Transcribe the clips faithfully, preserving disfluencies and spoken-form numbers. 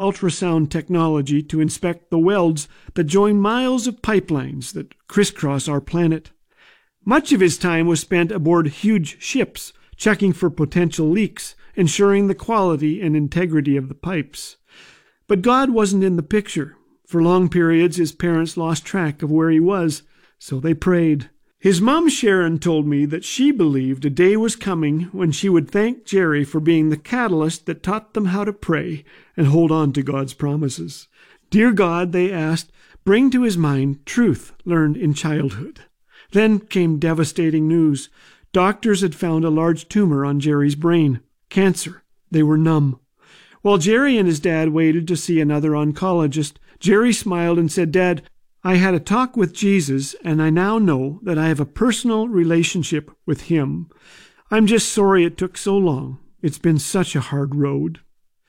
ultrasound technology to inspect the welds that join miles of pipelines that crisscross our planet. Much of his time was spent aboard huge ships, checking for potential leaks, ensuring the quality and integrity of the pipes. But God wasn't in the picture. For long periods, his parents lost track of where he was, so they prayed. His mom, Sharon, told me that she believed a day was coming when she would thank Jerry for being the catalyst that taught them how to pray and hold on to God's promises. Dear God, they asked, bring to his mind truth learned in childhood. Then came devastating news. Doctors had found a large tumor on Jerry's brain. Cancer. They were numb. While Jerry and his dad waited to see another oncologist, Jerry smiled and said, Dad, I had a talk with Jesus, and I now know that I have a personal relationship with him. I'm just sorry it took so long. It's been such a hard road.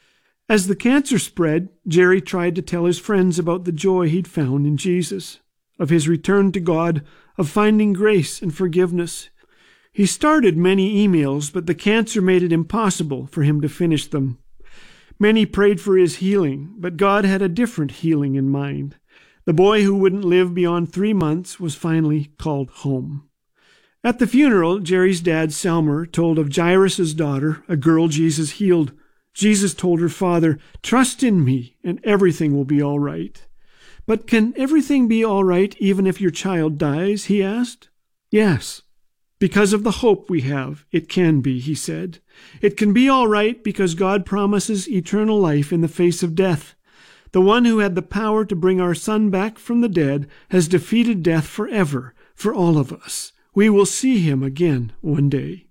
As the cancer spread, Jerry tried to tell his friends about the joy he'd found in Jesus, of his return to God, of finding grace and forgiveness. He started many emails, but the cancer made it impossible for him to finish them. Many prayed for his healing, but God had a different healing in mind. The boy who wouldn't live beyond three months was finally called home. At the funeral, Jerry's dad, Selmer, told of Jairus' daughter, a girl Jesus healed. Jesus told her father, trust in me, and everything will be all right. But can everything be all right even if your child dies, he asked. Yes. Because of the hope we have, it can be, he said. It can be all right because God promises eternal life in the face of death. The one who had the power to bring our son back from the dead has defeated death forever for all of us. We will see him again one day.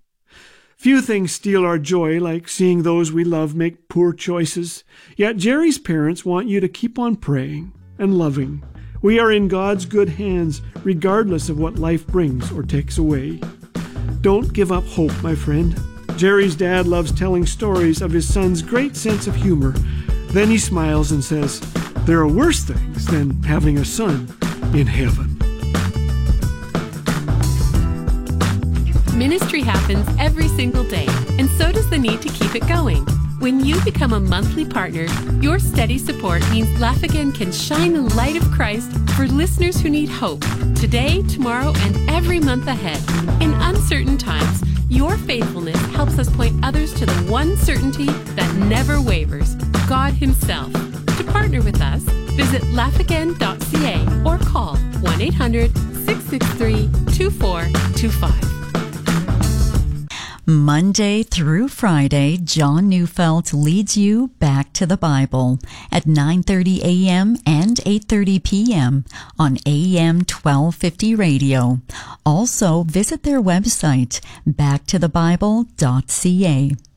Few things steal our joy like seeing those we love make poor choices. Yet Jerry's parents want you to keep on praying and loving. We are in God's good hands, regardless of what life brings or takes away. Don't give up hope, my friend. Jerry's dad loves telling stories of his son's great sense of humor. Then he smiles and says, there are worse things than having a son in heaven. Ministry happens every single day, and so does the need to keep it going. When you become a monthly partner, your steady support means Laugh Again can shine the light of Christ for listeners who need hope today, tomorrow, and every month ahead. In uncertain times, your faithfulness helps us point others to the one certainty that never wavers, God himself. To partner with us, visit laugh again dot c a or call one eight hundred, six six three, two four two five. Monday through Friday, John Neufeld leads you back to the Bible at nine thirty a.m. and eight thirty p.m. on A M twelve fifty radio. Also, visit their website, back to the bible dot c a.